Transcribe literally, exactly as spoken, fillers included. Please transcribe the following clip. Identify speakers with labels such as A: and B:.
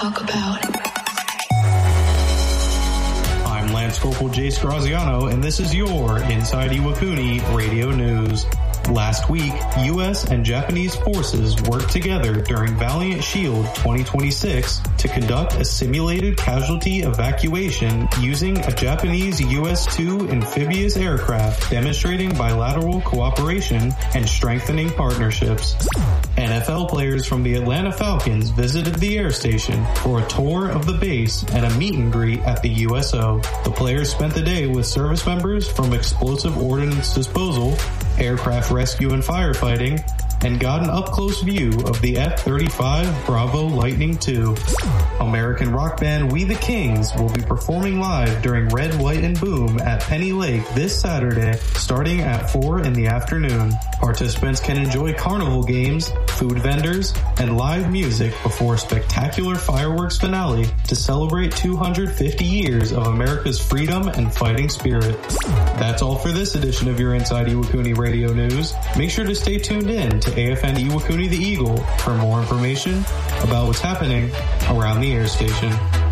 A: talk about.
B: I'm Lance Corporal Jace Graziano, and this is your Inside Iwakuni Radio News. Last week, U S and Japanese forces worked together during Valiant Shield twenty twenty-six to conduct a simulated casualty evacuation using a Japanese U S two amphibious aircraft, demonstrating bilateral cooperation and strengthening partnerships. N F L players from the Atlanta Falcons visited the air station for a tour of the base and a meet and greet at the U S O. The players spent the day with service members from Explosive Ordnance Disposal, Aircraft Rescue and Firefighting, and got an up-close view of the F thirty-five Bravo Lightning two. American rock band We the Kings will be performing live during Red, White, and Boom at Penny Lake this Saturday, starting at four in the afternoon. Participants can enjoy carnival games, food vendors, and live music before a spectacular fireworks finale to celebrate two hundred fifty years of America's freedom and fighting spirit. That's all for this edition of your Inside Iwakuni Radio News. Make sure to stay tuned in to A F N Iwakuni the Eagle for more information about what's happening around the air station.